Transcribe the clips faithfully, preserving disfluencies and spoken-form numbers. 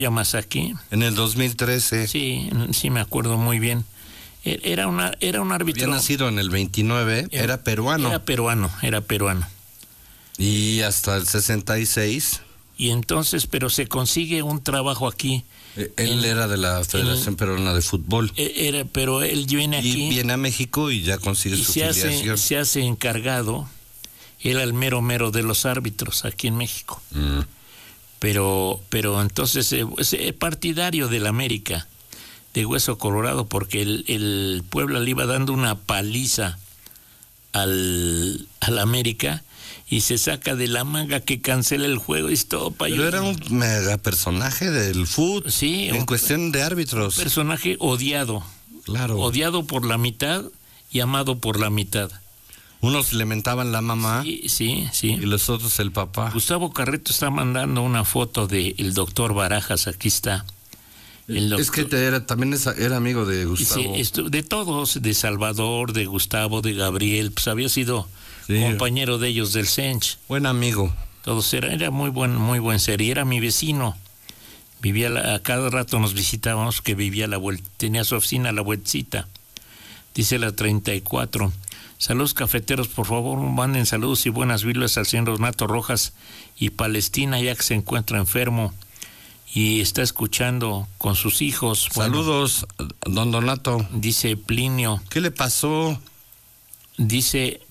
Yamasaki. En el dos mil trece. Sí, sí me acuerdo muy bien. Era una era un árbitro. Había nacido en el veintinueve, era, era peruano. Era peruano, era peruano. Y hasta el sesenta y seis. Y entonces, pero se consigue un trabajo aquí. Él en, era de la Federación en, Peruana de Fútbol. Era, pero él viene aquí. Y viene a México y ya consigue y su se filiación. Hace, se hace encargado, él al mero mero de los árbitros aquí en México. Mm. Pero, pero entonces es eh, partidario del América, de Hueso Colorado, porque el, el Puebla le iba dando una paliza al, al América y se saca de la manga que cancela el juego y estopa. Pero era un mega personaje del fútbol, sí, en un, cuestión de árbitros. Un personaje odiado, claro, odiado por la mitad y amado por la mitad. Unos le mentaban la mamá, sí, sí, sí, y los otros el papá. Gustavo Carreto está mandando una foto del doctor Barajas, aquí está. El doctor, es que te era, también es, era amigo de Gustavo. Sí, esto, de todos, de Salvador, de Gustavo, de Gabriel, pues había sido sí. compañero de ellos del Sench. Buen amigo. Todos era, era muy buen, muy buen ser, y era mi vecino. Vivía la, a cada rato nos visitábamos, que vivía la vuelta, tenía su oficina a la vueltecita. Dice la treinta y cuatro. Saludos cafeteros, por favor, manden saludos y buenas vibras al señor Donato Rojas y Palestina, ya que se encuentra enfermo y está escuchando con sus hijos. Saludos, bueno, don Donato. Dice Plinio. ¿Qué le pasó? Dice,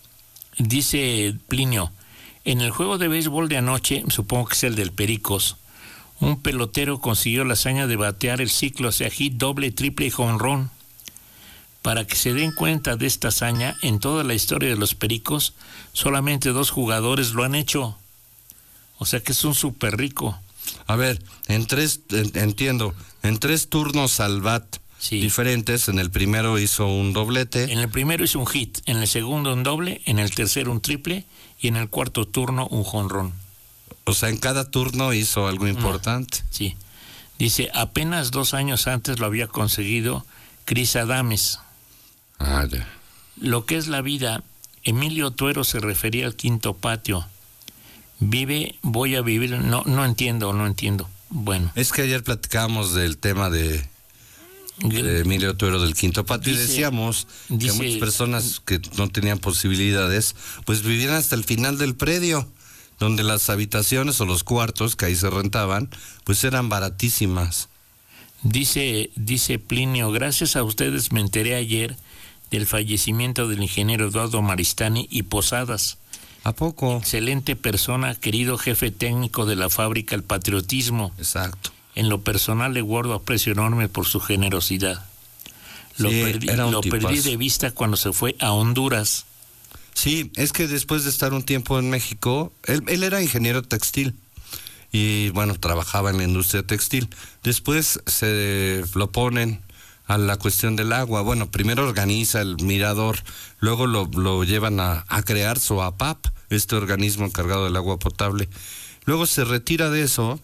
dice Plinio, en el juego de béisbol de anoche, supongo que es el del Pericos, un pelotero consiguió la hazaña de batear el ciclo hacia hit, doble, triple y jonrón. Para que se den cuenta de esta hazaña, en toda la historia de los Pericos, solamente dos jugadores lo han hecho. O sea que es un súper rico. A ver, en tres, en, entiendo, en tres turnos al bat sí. diferentes, en el primero hizo un doblete. En el primero hizo un hit, en el segundo un doble, en el tercero un triple y en el cuarto turno un jonrón. O sea, en cada turno hizo algo importante. No, sí. Dice, apenas dos años antes lo había conseguido Chris Adames. Ah, ya. Lo que es la vida, Emilio Tuero se refería al quinto patio. Vive, voy a vivir, no, no entiendo, no entiendo. Bueno. Es que ayer platicábamos del tema de, de Emilio Tuero del quinto patio dice, y decíamos dice, que muchas personas que no tenían posibilidades, pues vivían hasta el final del predio, donde las habitaciones o los cuartos que ahí se rentaban, pues eran baratísimas. Dice, dice Plinio, gracias a ustedes me enteré ayer del fallecimiento del ingeniero Eduardo Maristani y Posadas. ¿A poco? Excelente persona, querido jefe técnico de la fábrica El Patriotismo. Exacto. En lo personal le guardo aprecio enorme por su generosidad. Lo, sí, perdí, era un lo perdí de vista cuando se fue a Honduras. Sí, es que después de estar un tiempo en México, él, él era ingeniero textil. Y bueno, trabajaba en la industria textil. Después se lo ponen a la cuestión del agua. Bueno, primero organiza el mirador, luego lo, lo llevan a, a crear su A P A P, este organismo encargado del agua potable. Luego se retira de eso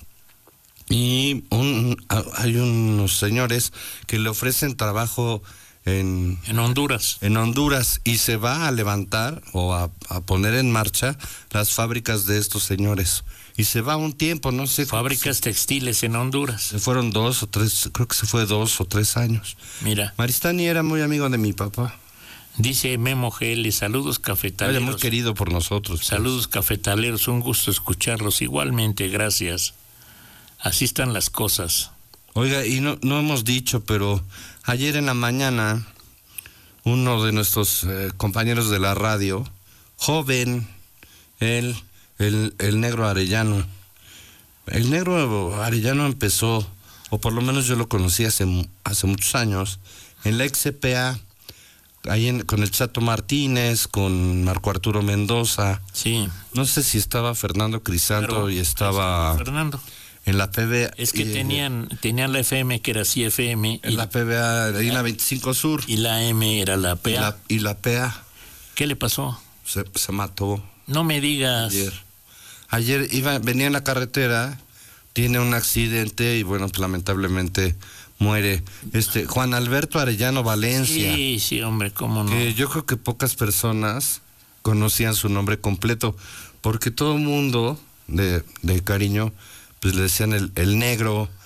y un, hay unos señores que le ofrecen trabajo en, en Honduras. En Honduras y se va a levantar o a, a poner en marcha las fábricas de estos señores. Y se va un tiempo, no sé. Fábricas textiles en Honduras. Se fueron dos o tres, creo que se fue dos o tres años. Mira. Maristani era muy amigo de mi papá. Dice Memo G L, saludos cafetaleros. Era muy querido por nosotros. Saludos pues. Cafetaleros, un gusto escucharlos. Igualmente, gracias. Así están las cosas. Oiga, y no, no hemos dicho, pero ayer en la mañana, uno de nuestros eh, compañeros de la radio, joven, él... El, el negro Arellano. El negro Arellano empezó, o por lo menos yo lo conocí hace, hace muchos años, en la X C P A, ahí en, con el Chato Martínez, con Marco Arturo Mendoza. Sí. No sé si estaba Fernando Crisanto claro, y estaba Fernando. En la P B A. Es que y, tenían, tenían la F M, que era C F M. En y, la P B A, ahí en la veinticinco Sur. Y la M era la P A. Y la, y la P A. ¿Qué le pasó? Se, se mató. No me digas. Ayer. Ayer iba, venía en la carretera, tiene un accidente y bueno, pues lamentablemente muere. Este Juan Alberto Arellano Valencia. Sí, sí, hombre, cómo no. Que yo creo que pocas personas conocían su nombre completo, porque todo el mundo de, de cariño pues le decían el, el negro,